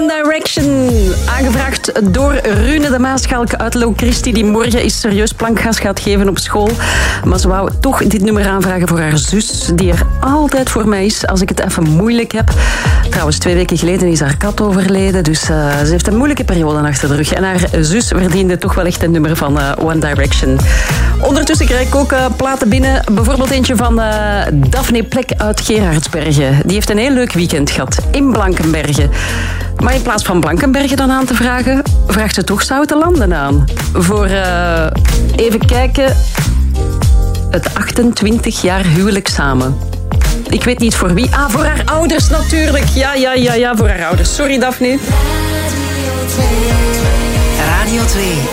One Direction. Aangevraagd door Rune de Maaschalk uit Low-Christie, die morgen is serieus plankgas gaat geven op school. Maar ze wou toch dit nummer aanvragen voor haar zus, die er altijd voor mij is als ik het even moeilijk heb. Trouwens, 2 weken geleden is haar kat overleden, dus ze heeft een moeilijke periode achter de rug. En haar zus verdiende toch wel echt een nummer van One Direction. Ondertussen krijg ik ook platen binnen. Bijvoorbeeld eentje van Daphne Plek uit Gerardsbergen. Die heeft een heel leuk weekend gehad in Blankenbergen. Maar in plaats van Blankenbergen dan aan te vragen, vraagt ze toch Zoutelanden aan. Voor, even kijken, het 28 jaar huwelijk samen. Ik weet niet voor wie. Voor haar ouders natuurlijk. Ja, voor haar ouders. Sorry, Daphne. Radio 2.